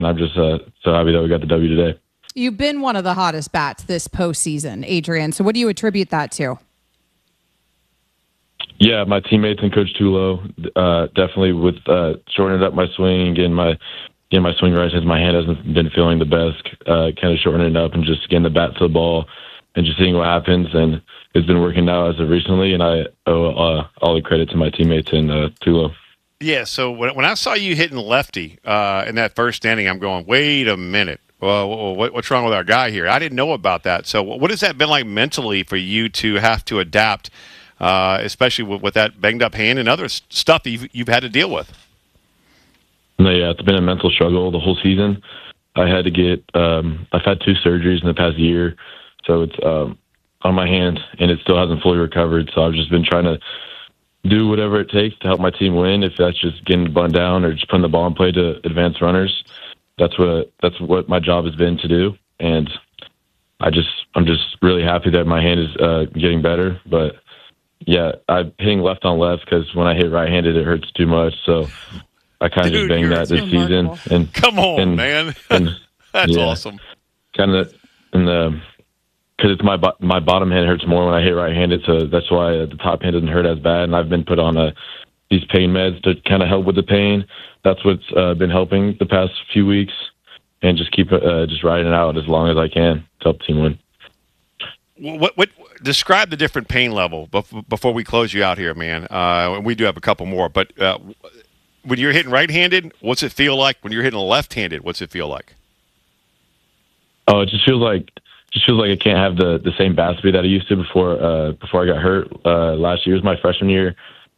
And I'm just so happy that we got the W today. You've been one of the hottest bats this postseason, Adrian. So what do you attribute that to? Yeah, my teammates and Coach Tulo, definitely with shortening up my swing and getting my swing right since my hand hasn't been feeling the best. Kind of shortening it up and just getting the bat to the ball and just seeing what happens. And it's been working out as of recently, and I owe all the credit to my teammates and Tulo. Yeah, so when I saw you hitting lefty in that first inning, I'm going, wait a minute. Well, what's wrong with our guy here? I didn't know about that. So what has that been like mentally for you to have to adapt, especially with that banged-up hand and other stuff you've had to deal with? No, yeah, it's been a mental struggle the whole season. I had to get I've had 2 surgeries in the past year, so it's on my hand, and it still hasn't fully recovered. So I've just been trying to do whatever it takes to help my team win, if that's just getting the bunt down or just putting the ball in play to advance runners. That's what my job has been to do, and I'm just really happy that my hand is getting better. But yeah, I'm hitting left on left because when I hit right-handed, it hurts too much. So I kind of just banged that this season. And come on, man, that's awesome. Kind of because it's my bottom hand hurts more when I hit right-handed, so that's why the top hand doesn't hurt as bad. And I've been put on these pain meds to kind of help with the pain. That's what's been helping the past few weeks, and just keep just riding it out as long as I can to help the team win. What describe the different pain level before we close you out here, man? We do have a couple more, but when you're hitting right-handed, what's it feel like? When you're hitting left-handed, what's it feel like? Oh, it just feels like I can't have the same bat speed that I used to before I got hurt. Last year was my freshman year.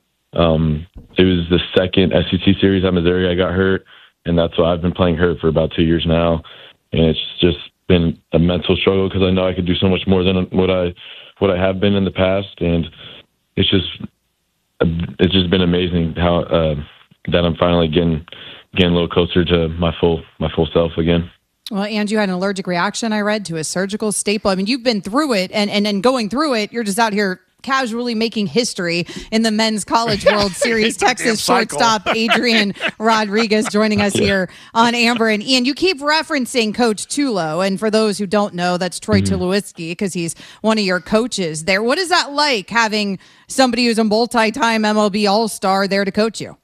It was the second SEC series at Missouri I got hurt, and that's why I've been playing hurt for about 2 years now. And it's just been a mental struggle because I know I could do so much more than what I have been in the past, and it's just been amazing how that I'm finally getting a little closer to my full self again. Well, and you had an allergic reaction, I read, to a surgical staple. I mean, you've been through it, and going through it, you're just out here casually making history in the Men's College World Series. Texas shortstop Adrian Rodriguez joining us here on Amber and Ian. You keep referencing Coach Tulo, and for those who don't know, that's Troy Tulowitzki, because he's one of your coaches there. What is that like, having somebody who's a multi-time MLB All-Star there to coach you?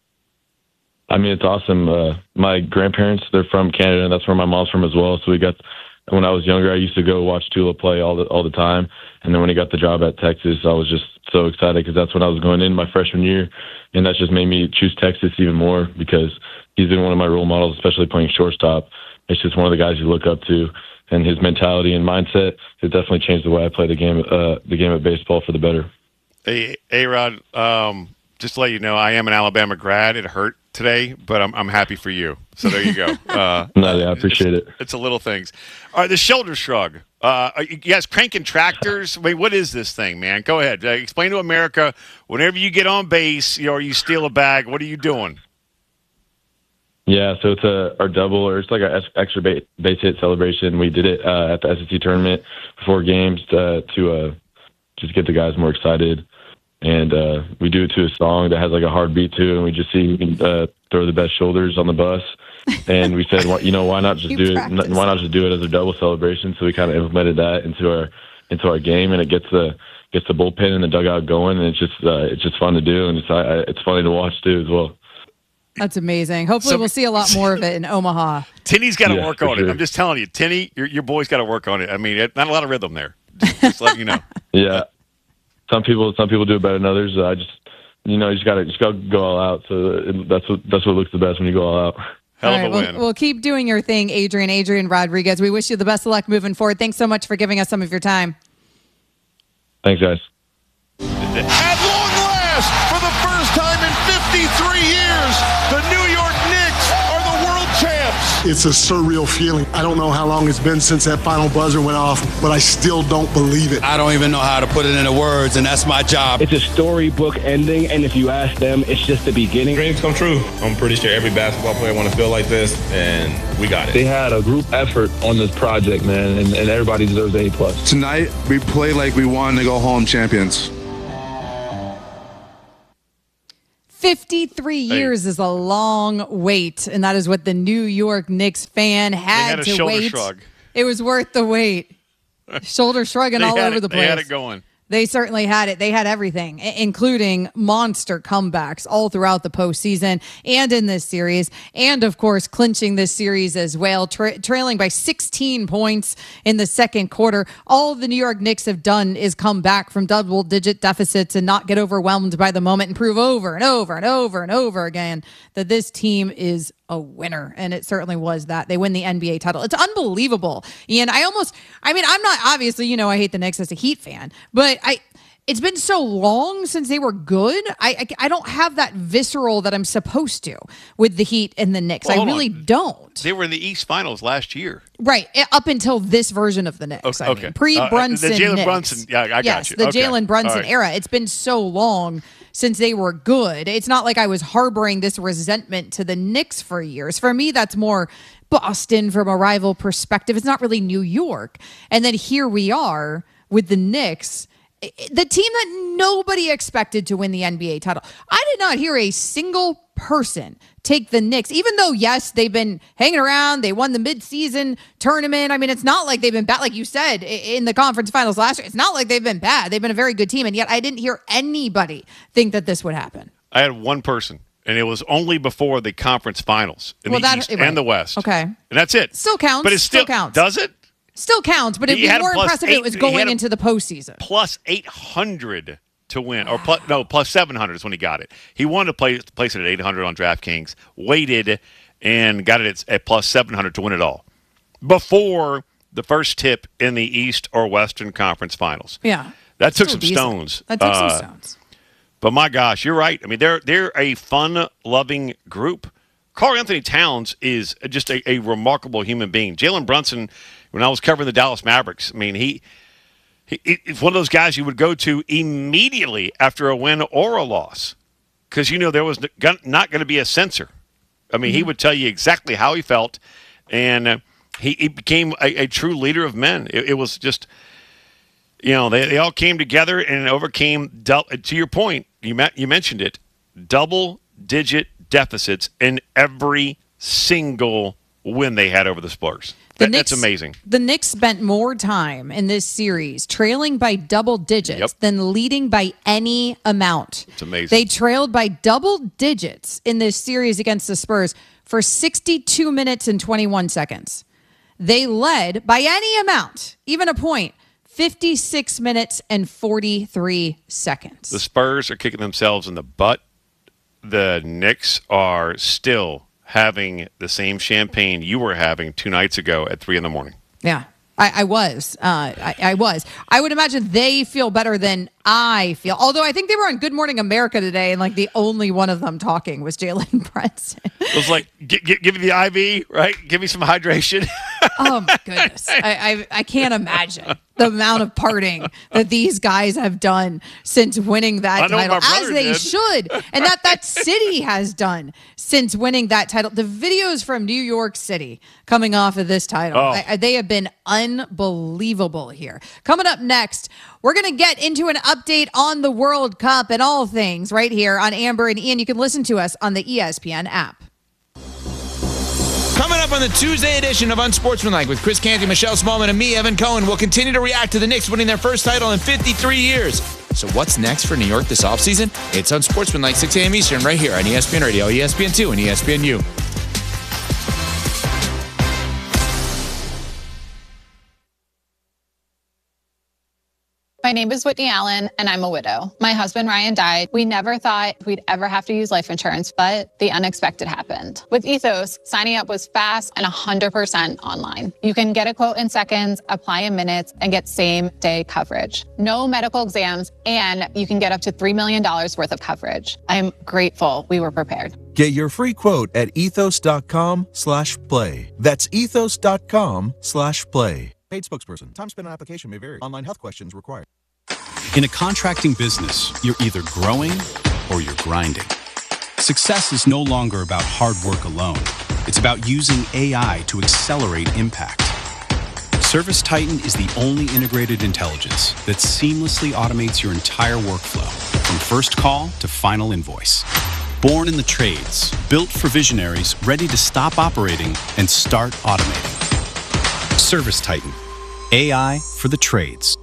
I mean, it's awesome. My grandparents, they're from Canada, and that's where my mom's from as well. So when I was younger, I used to go watch Tulo play all the time. And then when he got the job at Texas, I was just so excited because that's when I was going in my freshman year. And that just made me choose Texas even more because he's been one of my role models, especially playing shortstop. It's just one of the guys you look up to, and his mentality and mindset has definitely changed the way I play the game of baseball for the better. Hey, A-Rod, just to let you know, I am an Alabama grad. It hurt today, but I'm happy for you. So there you go. I appreciate it. It's the little things. All right, the shoulder shrug. Are you guys cranking tractors? Wait, what is this thing, man? Go ahead. Explain to America, whenever you get on base or you steal a bag, what are you doing? Yeah, so it's our double, or it's like an extra base hit celebration. We did it at the SEC tournament before games to just get the guys more excited. And we do it to a song that has like a hard beat too, and we just see who can throw the best shoulders on the bus. And we said, why not just do it? Why not just do it as a double celebration? So we kind of implemented that into our game, and it gets the bullpen and the dugout going, and it's just fun to do, and it's funny to watch too as well. That's amazing. Hopefully we'll see a lot more of it in Omaha. Tinny's got to work on it. I'm just telling you, Tinny, your boy's got to work on it. I mean, not a lot of rhythm there. Just letting you know. Yeah. Some people do it better than others. You just gotta go all out. So that's what looks the best when you go all out. Hell of a win. We'll keep doing your thing, Adrian Rodriguez. We wish you the best of luck moving forward. Thanks so much for giving us some of your time. Thanks, guys. At long last, for the first time in 53 years, the New York Knicks are the world champs. It's a surreal feeling. I don't know how long it's been since that final buzzer went off, but I still don't believe it. I don't even know how to put it into words, and that's my job. It's a storybook ending, and if you ask them, it's just the beginning. Dreams come true. I'm pretty sure every basketball player want to feel like this, and we got it. They had a group effort on this project, man, and everybody deserves an A+. Tonight, we played like we wanted to go home champions. 53 years is a long wait, and that is what the New York Knicks fan had to wait. Shrug. It was worth the wait. Shoulder shrugging all over the place. They had it going. They certainly had it. They had everything, including monster comebacks all throughout the postseason and in this series. And, of course, clinching this series as well, trailing by 16 points in the second quarter. All the New York Knicks have done is come back from double-digit deficits and not get overwhelmed by the moment and prove over and over and over and over again that this team is a winner. And it certainly was that. They win the NBA title. It's unbelievable. Ian, I'm not, obviously, I hate the Knicks as a Heat fan, but it's been so long since they were good. I don't have that visceral that I'm supposed to with the Heat and the Knicks. Well, I really don't. They were in the East Finals last year. Right. Up until this version of the Knicks. Okay. Pre-Brunson the Jalen Knicks. Brunson. Yeah, I got you. The Jalen Brunson era. It's been so long since they were good. It's not like I was harboring this resentment to the Knicks for years. For me, that's more Boston from a rival perspective. It's not really New York. And then here we are with the Knicks, the team that nobody expected to win the NBA title. I did not hear a single person take the Knicks, even though, yes, they've been hanging around. They won the midseason tournament. I mean, it's not like they've been bad. Like you said, in the conference finals last year, it's not like they've been bad. They've been a very good team, and yet I didn't hear anybody think that this would happen. I had one person, and it was only before the conference finals in the East and the West. Okay. And that's it. Still counts. But it still counts. Does it? Still counts, but it'd be more impressive if it was going into the postseason. Plus 800 to win, or plus 700 is when he got it. He wanted to place it at 800 on DraftKings, waited, and got it at plus 700 to win it all before the first tip in the East or Western Conference Finals. Yeah. That took some stones. That took some stones. But my gosh, you're right. I mean, they're a fun-loving group. Karl-Anthony Towns is just a remarkable human being. Jalen Brunson, when I was covering the Dallas Mavericks, I mean, he's one of those guys you would go to immediately after a win or a loss because there was not going to be a censor. I mean, he would tell you exactly how he felt, and he became a true leader of men. It was just, they all came together and overcame, to your point, you mentioned it, double-digit deficits in every single win they had over the Spurs. That's amazing. The Knicks spent more time in this series trailing by double digits than leading by any amount. It's amazing. They trailed by double digits in this series against the Spurs for 62 minutes and 21 seconds. They led by any amount, even a point, 56 minutes and 43 seconds. The Spurs are kicking themselves in the butt. The Knicks are still having the same champagne you were having 2 nights ago at 3 a.m. Yeah, I was. I was. I would imagine they feel better than I feel. Although I think they were on Good Morning America today, and the only one of them talking was Jalen Brunson. It was like, give me the IV, right? Give me some hydration. Oh my goodness, I can't imagine the amount of partying that these guys have done since winning that title, as they should, and that city has done since winning that title. The videos from New York City coming off of this title, they have been unbelievable here. Coming up next, we're going to get into an update on the World Cup and all things right here on Amber and Ian. You can listen to us on the ESPN app. Coming up on the Tuesday edition of Unsportsmanlike with Chris Canty, Michelle Smallman, and me, Evan Cohen, we'll continue to react to the Knicks winning their first title in 53 years. So what's next for New York this offseason? It's Unsportsmanlike, 6 a.m. Eastern, right here on ESPN Radio, ESPN2, and ESPNU. My name is Whitney Allen, and I'm a widow. My husband, Ryan, died. We never thought we'd ever have to use life insurance, but the unexpected happened. With Ethos, signing up was fast and 100% online. You can get a quote in seconds, apply in minutes, and get same-day coverage. No medical exams, and you can get up to $3 million worth of coverage. I'm grateful we were prepared. Get your free quote at ethos.com/play. That's ethos.com/play. Paid spokesperson. Time spent on application may vary. Online health questions required. In a contracting business, you're either growing or you're grinding. Success is no longer about hard work alone. It's about using AI to accelerate impact. ServiceTitan is the only integrated intelligence that seamlessly automates your entire workflow, from first call to final invoice. Born in the trades, built for visionaries ready to stop operating and start automating. Service Titan, AI for the trades.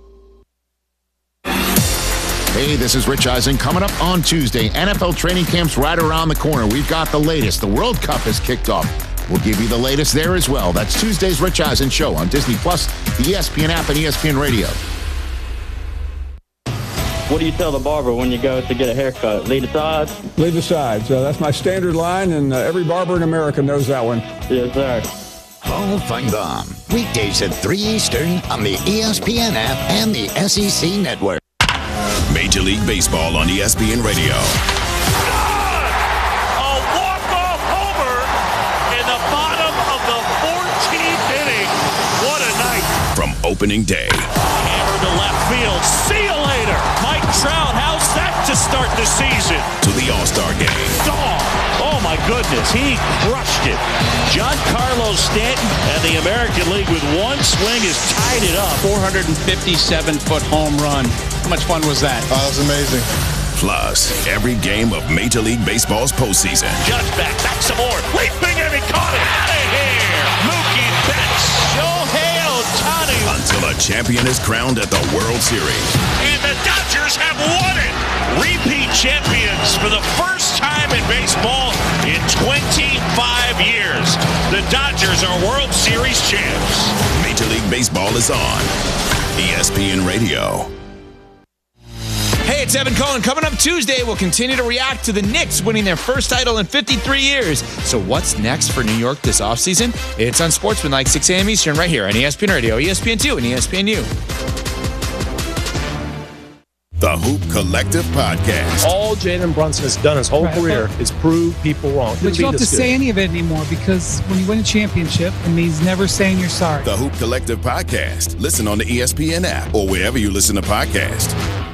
Hey, this is Rich Eisen. Coming up on Tuesday, NFL training camp's right around the corner. We've got the latest. The World Cup has kicked off. We'll give you the latest there as well. That's Tuesday's Rich Eisen Show on Disney+, the ESPN app, and ESPN Radio. What do you tell the barber when you go to get a haircut? Lead the sides? Lead the sides. That's my standard line, and every barber in America knows that one. Yes, sir. Paul Feinbaum. Weekdays at 3 Eastern on the ESPN app and the SEC Network. Major League Baseball on ESPN Radio. A walk-off homer in the bottom of the 14th inning. What a night. From opening day. Hammer to left field. See you later. Mike Trout, how's that to start the season? To the All-Star Game. Oh, my goodness. He crushed it. Giancarlo Stanton and the American League with one swing has tied it up. 457-foot home run. How much fun was that? Oh, that was amazing. Plus, every game of Major League Baseball's postseason. Judge back some more. Leaping and he caught it. Out of here. Mookie Betts. Shohei Ohtani. Until a champion is crowned at the World Series. And the Dodgers have won it. Repeat champions for the first time in baseball in 25 years. The Dodgers are World Series champs. Major League Baseball is on ESPN Radio. Hey, it's Evan Cohen. Coming up Tuesday, we'll continue to react to the Knicks winning their first title in 53 years. So what's next for New York this offseason? It's on Sportsmanlike, 6 a.m. Eastern, right here on ESPN Radio, ESPN2, and ESPNU. The Hoop Collective Podcast. All Jalen Brunson has done his whole career is prove people wrong. But you don't have to say any of it anymore, because when you win a championship, it means never saying you're sorry. The Hoop Collective Podcast. Listen on the ESPN app or wherever you listen to podcasts.